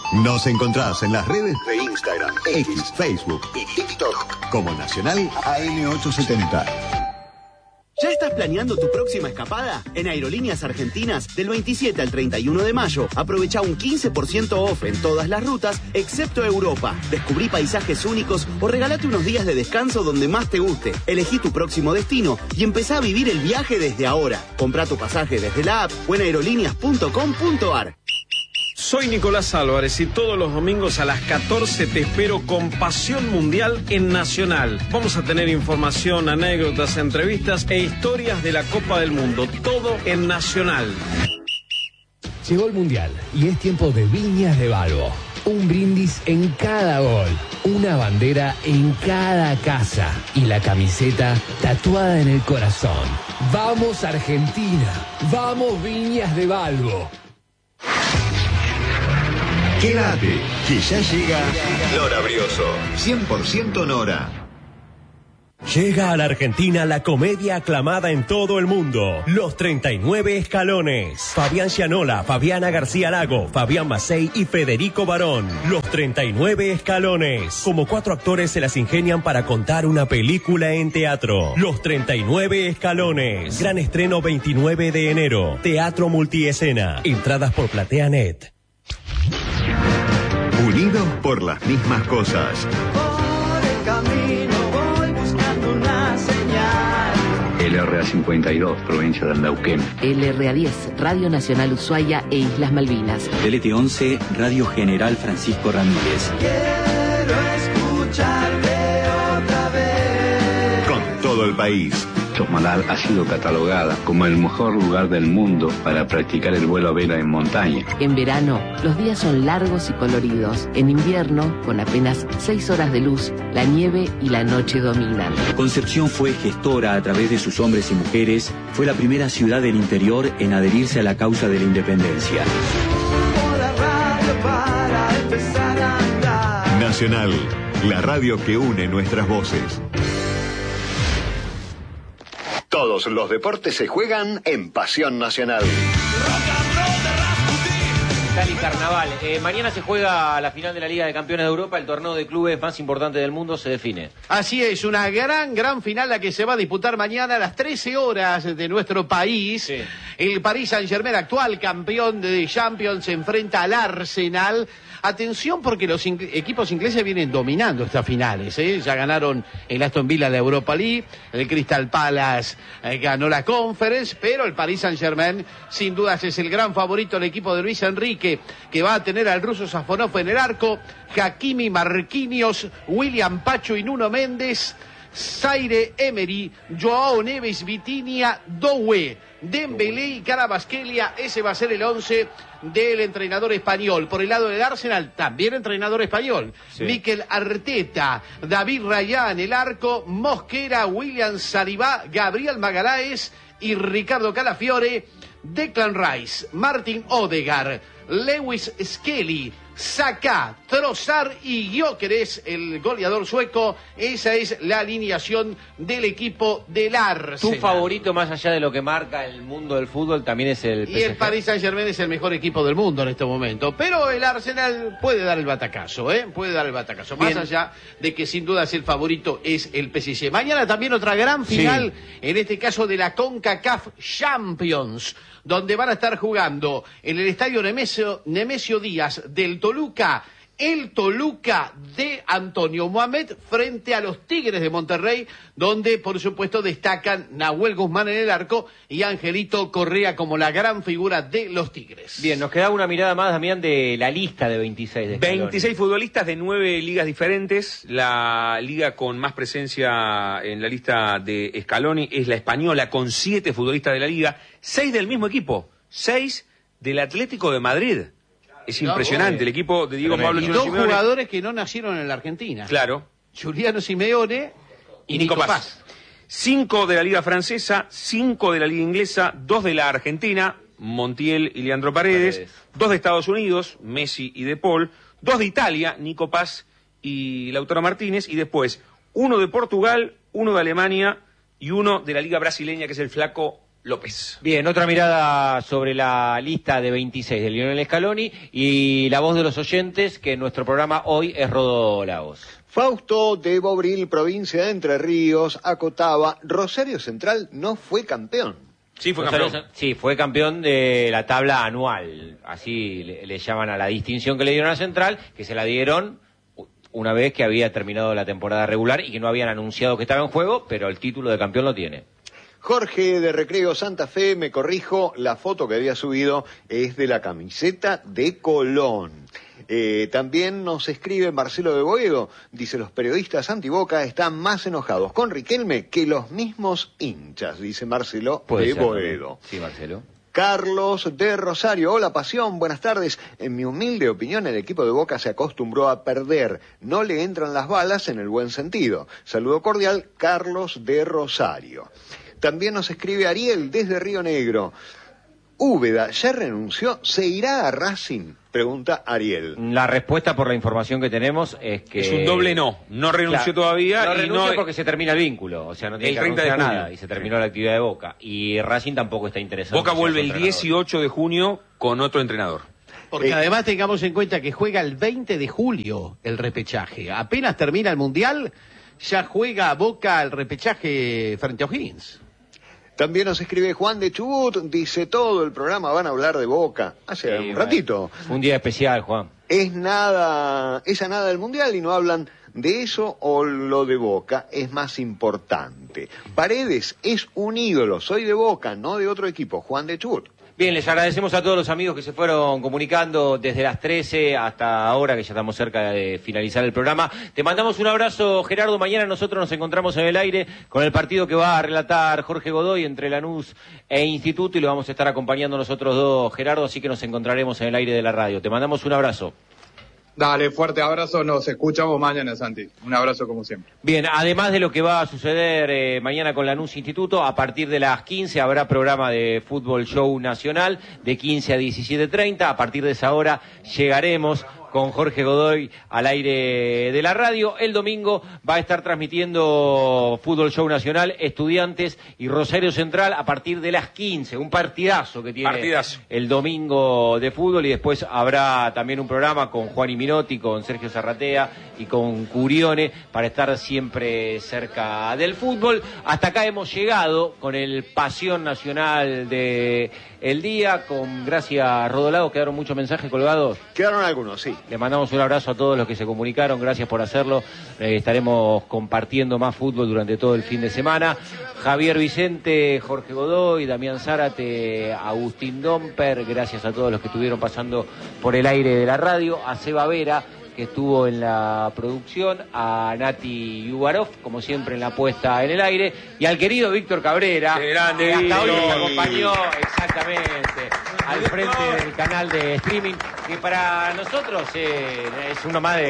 Nos encontrás en las redes de Instagram, X, Facebook y TikTok como Nacional AM870. ¿Ya estás planeando tu próxima escapada? En Aerolíneas Argentinas, del 27 al 31 de mayo, aprovecha un 15% off en todas las rutas, excepto Europa. Descubrí paisajes únicos o regalate unos días de descanso donde más te guste. Elegí tu próximo destino y empezá a vivir el viaje desde ahora. Comprá tu pasaje desde la app o en aerolíneas.com.ar. Soy Nicolás Álvarez y todos los domingos a las 14 te espero con Pasión Mundial en Nacional. Vamos a tener información, anécdotas, entrevistas e historias de la Copa del Mundo. Todo en Nacional. Llegó el Mundial y es tiempo de Viñas de Balbo. Un brindis en cada gol, una bandera en cada casa y la camiseta tatuada en el corazón. ¡Vamos Argentina! ¡Vamos Viñas de Balbo! Quédate, que ya llega Nora Brioso, 100% Nora. Llega a la Argentina la comedia aclamada en todo el mundo, Los 39 Escalones. Fabián Gianola, Fabiana García Lago, Fabián Macei y Federico Barón. Los 39 Escalones. Como 4 actores se las ingenian para contar una película en teatro. Los 39 Escalones. Gran estreno 29 de enero. Teatro multiescena. Entradas por PlateaNet. Unidos por las mismas cosas. Por el camino voy buscando una señal. LRA52, provincia del Neuquén. LRA10, Radio Nacional Ushuaia e Islas Malvinas. TLT11, Radio General Francisco Ramírez. Quiero escucharte otra vez. Con todo el país. Chosmalal ha sido catalogada como el mejor lugar del mundo para practicar el vuelo a vela en montaña. En verano, los días son largos y coloridos. En invierno, con apenas 6 horas de luz, la nieve y la noche dominan. Concepción fue gestora a través de sus hombres y mujeres. Fue la primera ciudad del interior en adherirse a la causa de la independencia. Nacional, la radio que une nuestras voces. Todos los deportes se juegan en Pasión Nacional. Cali Carnaval. Mañana se juega la final de la Liga de Campeones de Europa, el torneo de clubes más importante del mundo se define. Así es, una gran final la que se va a disputar mañana a las 13 horas de nuestro país. Sí. El Paris Saint-Germain, actual campeón de Champions, se enfrenta al Arsenal. Atención porque los equipos ingleses vienen dominando estas finales, Ya ganaron el Aston Villa la Europa League, el Crystal Palace ganó la Conference, pero el Paris Saint-Germain sin dudas es el gran favorito, el equipo de Luis Enrique, que va a tener al ruso Safonov en el arco, Hakimi, Marquinhos, William Pacho y Nuno Méndez, Zaire Emery, Joao Neves, Vitinha, Doué, Dembélé y Kvaratskhelia. Ese va a ser el 11 del entrenador español. Por el lado del Arsenal, también entrenador español. Sí. Mikel Arteta, David Raya en el arco, Mosquera, William Saliba, Gabriel Magalhaes y Ricardo Calafiore, Declan Rice, Martin Odegaard, Lewis Skelly, Saka, Trossard y Gyökeres, el goleador sueco. Esa es la alineación del equipo del Arsenal. Tu favorito, más allá de lo que marca el mundo del fútbol, también es el PSG. Y el Paris Saint-Germain es el mejor equipo del mundo en este momento. Pero el Arsenal puede dar el batacazo, Puede dar el batacazo. Bien. Más allá de que sin dudas el favorito es el PSG. Mañana también otra gran final, en este caso de la CONCACAF Champions, donde van a estar jugando en el estadio Nemesio Díaz del Toluca, el Toluca de Antonio Mohamed frente a los Tigres de Monterrey, donde por supuesto destacan Nahuel Guzmán en el arco y Angelito Correa como la gran figura de los Tigres. Bien, nos queda una mirada más, Damián, de la lista de 26 de Scaloni. 26 futbolistas de 9 ligas diferentes. La liga con más presencia en la lista de Scaloni es la española, con 7 futbolistas de la liga, 6 del mismo equipo, 6 del Atlético de Madrid. Es impresionante, el equipo de Diego Pablo Simeone. Y 2 jugadores que no nacieron en la Argentina. Claro. Giuliano Simeone y Nico Paz. 5 de la Liga Francesa, 5 de la Liga Inglesa, 2 de la Argentina, Montiel y Leandro Paredes, 2 de Estados Unidos, Messi y De Paul, 2 de Italia, Nico Paz y Lautaro Martínez, y después 1 de Portugal, 1 de Alemania y 1 de la Liga Brasileña, que es el flaco López. Bien, otra mirada sobre la lista de 26 de Lionel Scaloni y la voz de los oyentes, que en nuestro programa hoy es Rodo Lagos. Fausto de Bobril, provincia de Entre Ríos, acotaba: Rosario Central no fue campeón. Sí, fue campeón. Sí, fue campeón de la tabla anual. Así le llaman a la distinción que le dieron a Central, que se la dieron una vez que había terminado la temporada regular y que no habían anunciado que estaba en juego, pero el título de campeón lo tiene. Jorge de Recreo Santa Fe, me corrijo, la foto que había subido es de la camiseta de Colón. También nos escribe Marcelo de Boedo, dice: los periodistas antiboca están más enojados con Riquelme que los mismos hinchas, dice Marcelo de Boedo. Sí, Marcelo. Carlos de Rosario, hola Pasión, buenas tardes. En mi humilde opinión, el equipo de Boca se acostumbró a perder, no le entran las balas en el buen sentido. Saludo cordial, Carlos de Rosario. También nos escribe Ariel desde Río Negro. Úbeda ya renunció, ¿se irá a Racing? Pregunta Ariel. La respuesta, por la información que tenemos, es que... Es un doble no. No renunció todavía. No renuncia porque se termina el vínculo. O sea, no tiene que renunciar a nada. Y se terminó la actividad de Boca. Y Racing tampoco está interesado. Boca vuelve el 18 de junio con otro entrenador. Porque además tengamos en cuenta que juega el 20 de julio el repechaje. Apenas termina el Mundial, ya juega Boca el repechaje frente a O'Higgins. También nos escribe Juan de Chubut, dice: todo el programa van a hablar de Boca. Hace un ratito. Un día especial, Juan. Es nada del Mundial y no hablan de eso, o lo de Boca es más importante. Paredes es un ídolo, soy de Boca, no de otro equipo. Juan de Chubut. Bien, les agradecemos a todos los amigos que se fueron comunicando desde las 13 hasta ahora, que ya estamos cerca de finalizar el programa. Te mandamos un abrazo, Gerardo. Mañana nosotros nos encontramos en el aire con el partido que va a relatar Jorge Godoy entre Lanús e Instituto, y lo vamos a estar acompañando nosotros dos, Gerardo, así que nos encontraremos en el aire de la radio. Te mandamos un abrazo. Dale, fuerte abrazo, nos escuchamos mañana, Santi. Un abrazo como siempre. Bien, además de lo que va a suceder mañana con Lanús Instituto, a partir de las 15 habrá programa de Fútbol Show Nacional de 15 a 17:30. A partir de esa hora llegaremos con Jorge Godoy al aire de la radio. El domingo va a estar transmitiendo Fútbol Show Nacional, Estudiantes y Rosario Central a partir de las 15. Un partidazo que tiene el domingo de fútbol, y después habrá también un programa con Juan y Minotti, con Sergio Zarratea y con Curione para estar siempre cerca del fútbol. Hasta acá hemos llegado con el Pasión Nacional de el día, con gracias a Rodolado. ¿Quedaron muchos mensajes colgados? Quedaron algunos, sí. Le mandamos un abrazo a todos los que se comunicaron, gracias por hacerlo. Estaremos compartiendo más fútbol durante todo el fin de semana. Javier Vicente, Jorge Godoy, Damián Zárate, Agustín Domper, gracias a todos los que estuvieron pasando por el aire de la radio. A Seba Vera, que estuvo en la producción, a Nati Yubarov, como siempre en la puesta en el aire, y al querido Víctor Cabrera, ¡qué grande, que hasta hoy Víctor! nos acompañó exactamente al frente del canal de streaming, que para nosotros es uno más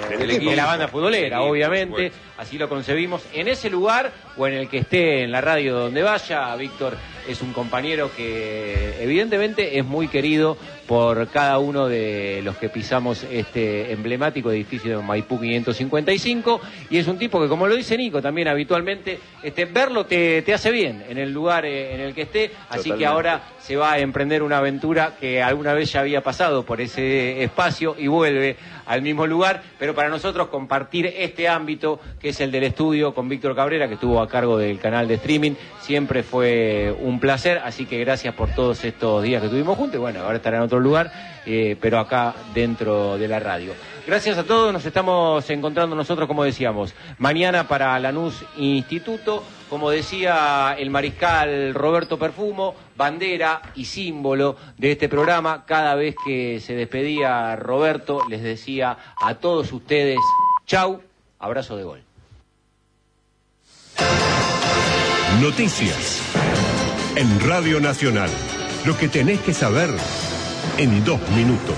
de la banda futbolera, obviamente, así lo concebimos. En ese lugar o en el que esté, en la radio donde vaya, Víctor es un compañero que evidentemente es muy querido por cada uno de los que pisamos este emblemático edificio de Maipú 555, y es un tipo que, como lo dice Nico también habitualmente, verlo te hace bien en el lugar en el que esté. Así Totalmente. Que ahora se va a emprender una aventura que alguna vez ya había pasado por ese espacio y vuelve al mismo lugar, pero para nosotros compartir este ámbito que es el del estudio con Víctor Cabrera, que estuvo a cargo del canal de streaming, siempre fue un placer. Así que gracias por todos estos días que estuvimos juntos, y bueno, ahora estará en otro lugar, pero acá dentro de la radio. Gracias a todos, nos estamos encontrando nosotros, como decíamos, mañana para Lanús Instituto, como decía el mariscal Roberto Perfumo, bandera y símbolo de este programa. Cada vez que se despedía Roberto, les decía a todos ustedes, chau, abrazo de gol. Noticias en Radio Nacional. Lo que tenés que saber en 2 minutos.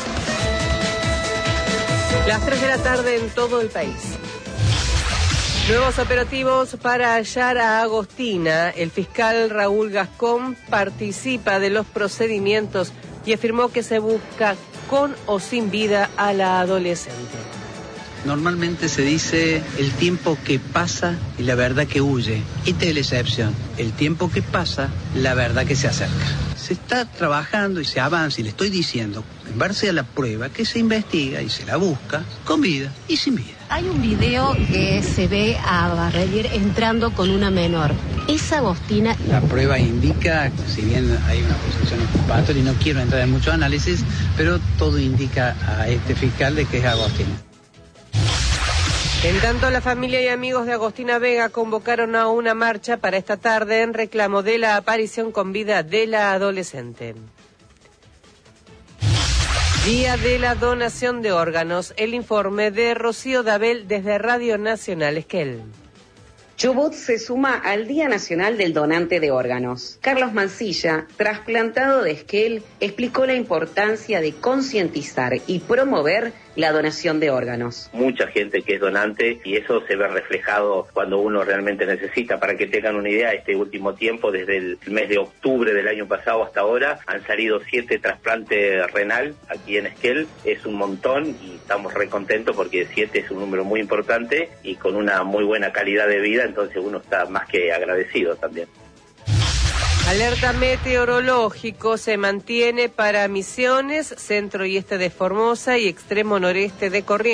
Las 3 de la tarde en todo el país. Nuevos operativos para hallar a Agostina. El fiscal Raúl Gascón participa de los procedimientos y afirmó que se busca con o sin vida a la adolescente. Normalmente se dice el tiempo que pasa y la verdad que huye. Esta es la excepción. El tiempo que pasa, la verdad que se acerca. Se está trabajando y se avanza, y le estoy diciendo, en base a la prueba, que se investiga y se la busca con vida y sin vida. Hay un video que se ve a Barrelier entrando con una menor. ¿Es Agostina? La prueba indica, si bien hay una posición exculpatoria y no quiero entrar en mucho análisis, pero todo indica a este fiscal de que es Agostina. En tanto, la familia y amigos de Agostina Vega convocaron a una marcha para esta tarde en reclamo de la aparición con vida de la adolescente. Día de la donación de órganos. El informe de Rocío Dabel desde Radio Nacional Esquel. Chubut se suma al Día Nacional del Donante de Órganos. Carlos Mancilla, trasplantado de Esquel, explicó la importancia de concientizar y promover la donación de órganos. Mucha gente que es donante y eso se ve reflejado cuando uno realmente necesita. Para que tengan una idea, este último tiempo, desde el mes de octubre del año pasado hasta ahora, han salido 7 trasplantes renal aquí en Esquel. Es un montón y estamos re contentos porque 7 es un número muy importante y con una muy buena calidad de vida, entonces uno está más que agradecido también. Alerta meteorológico se mantiene para Misiones, centro y este de Formosa y extremo noreste de Corrientes.